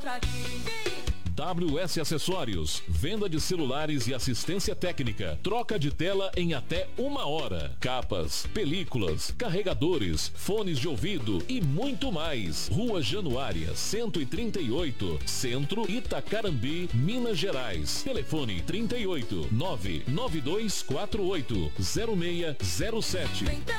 contra ti. WS Acessórios, venda de celulares e assistência técnica, troca de tela em até 1 hora, capas, películas, carregadores, fones de ouvido e muito mais. Rua Januária, 138, Centro, Itacarambi, Minas Gerais. Telefone 38 99248 0607.